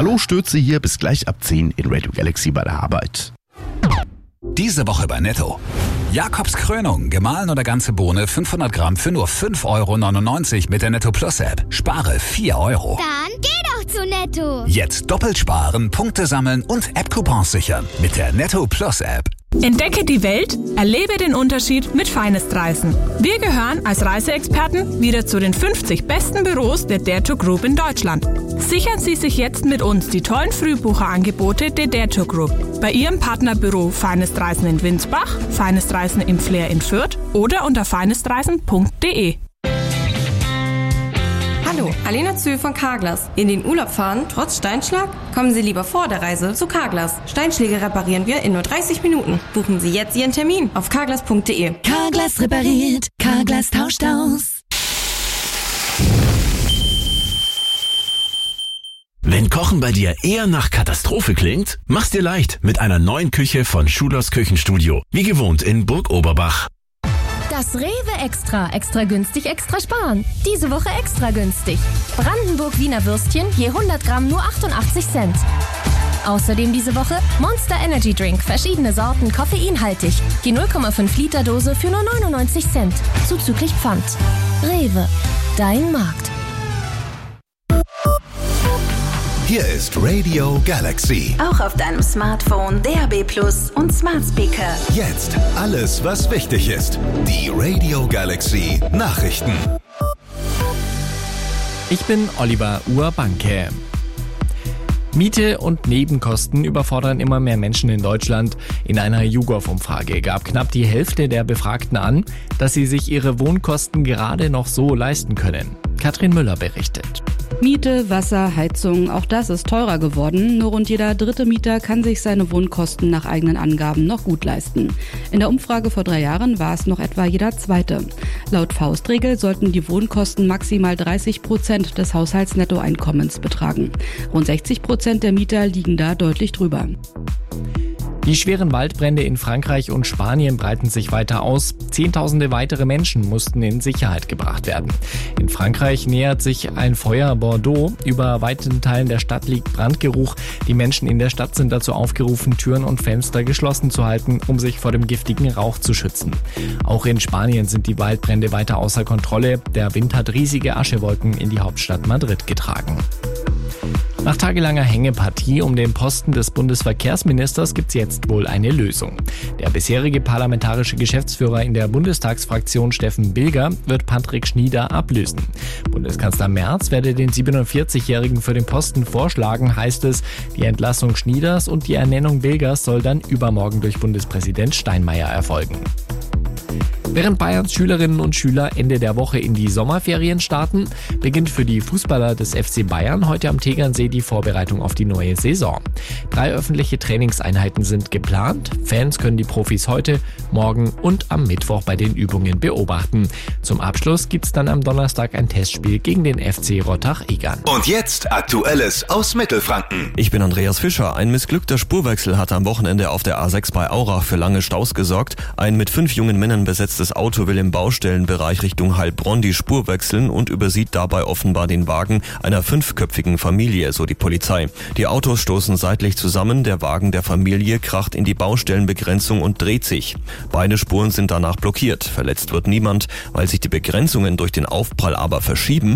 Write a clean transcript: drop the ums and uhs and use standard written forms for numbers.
Hallo, Stürze hier, bis gleich ab 10 in Radio Galaxy bei der Arbeit. Diese Woche bei Netto. Jakobs Krönung, gemahlen oder ganze Bohne, 500 Gramm für nur 5,99 € mit der Netto Plus App. Spare 4 €. Dann geh doch zu Netto. Jetzt doppelt sparen, Punkte sammeln und App-Coupons sichern mit der Netto Plus App. Entdecke die Welt, erlebe den Unterschied mit Finest-Reisen. Wir gehören als Reiseexperten wieder zu den 50 besten Büros der Dare Group in Deutschland. Sichern Sie sich jetzt mit uns die tollen Frühbucherangebote der Dare Group. Bei Ihrem Partnerbüro Finest-Reisen in Winsbach, Finest-Reisen im Flair in Fürth oder unter finestreisen.de. Hallo, Alena Zühl von Carglass. In den Urlaub fahren, trotz Steinschlag? Kommen Sie lieber vor der Reise zu Carglass. Steinschläge reparieren wir in nur 30 Minuten. Buchen Sie jetzt Ihren Termin auf carglass.de. Carglass repariert, Carglass tauscht aus. Wenn Kochen bei dir eher nach Katastrophe klingt, mach's dir leicht mit einer neuen Küche von Schulers Küchenstudio. Wie gewohnt in Burg Oberbach. Das Rewe Extra günstig, extra sparen. Diese Woche extra günstig. Brandenburg Wiener Würstchen je 100 Gramm nur 88 Cent. Außerdem diese Woche Monster Energy Drink, verschiedene Sorten, koffeinhaltig. Die 0,5 Liter Dose für nur 99 Cent. Zuzüglich Pfand. Rewe, dein Markt. Hier ist Radio Galaxy. Auch auf deinem Smartphone, DAB+ und Smart Speaker. Jetzt alles, was wichtig ist. Die Radio Galaxy Nachrichten. Ich bin Oliver Urbanke. Miete und Nebenkosten überfordern immer mehr Menschen in Deutschland. In einer YouGov-Umfrage gab knapp die Hälfte der Befragten an, dass sie sich ihre Wohnkosten gerade noch so leisten können. Katrin Müller berichtet. Miete, Wasser, Heizung, auch das ist teurer geworden. Nur rund jeder dritte Mieter kann sich seine Wohnkosten nach eigenen Angaben noch gut leisten. In der Umfrage vor 3 Jahren war es noch etwa jeder zweite. Laut Faustregel sollten die Wohnkosten maximal 30% des Haushaltsnettoeinkommens betragen. Rund 60% der Mieter liegen da deutlich drüber. Die schweren Waldbrände in Frankreich und Spanien breiten sich weiter aus. Zehntausende weitere Menschen mussten in Sicherheit gebracht werden. In Frankreich nähert sich ein Feuer Bordeaux. Über weiten Teilen der Stadt liegt Brandgeruch. Die Menschen in der Stadt sind dazu aufgerufen, Türen und Fenster geschlossen zu halten, um sich vor dem giftigen Rauch zu schützen. Auch in Spanien sind die Waldbrände weiter außer Kontrolle. Der Wind hat riesige Aschewolken in die Hauptstadt Madrid getragen. Nach tagelanger Hängepartie um den Posten des Bundesverkehrsministers gibt's jetzt wohl eine Lösung. Der bisherige parlamentarische Geschäftsführer in der Bundestagsfraktion Steffen Bilger wird Patrick Schnieder ablösen. Bundeskanzler Merz werde den 47-Jährigen für den Posten vorschlagen, heißt es. Die Entlassung Schnieders und die Ernennung Bilgers soll dann übermorgen durch Bundespräsident Steinmeier erfolgen. Während Bayerns Schülerinnen und Schüler Ende der Woche in die Sommerferien starten, beginnt für die Fußballer des FC Bayern heute am Tegernsee die Vorbereitung auf die neue Saison. 3 öffentliche Trainingseinheiten sind geplant. Fans können die Profis heute, morgen und am Mittwoch bei den Übungen beobachten. Zum Abschluss gibt's dann am Donnerstag ein Testspiel gegen den FC Rottach-Egern. Und jetzt Aktuelles aus Mittelfranken. Ich bin Andreas Fischer. Ein missglückter Spurwechsel hat am Wochenende auf der A6 bei Aurach für lange Staus gesorgt. Ein mit 5 jungen Männern besetztes Auto will im Baustellenbereich Richtung Heilbronn die Spur wechseln und übersieht dabei offenbar den Wagen einer 5-köpfigen Familie, so die Polizei. Die Autos stoßen seitlich zusammen, der Wagen der Familie kracht in die Baustellenbegrenzung und dreht sich. Beide Spuren sind danach blockiert. Verletzt wird niemand, weil sich die Begrenzungen durch den Aufprall aber verschieben.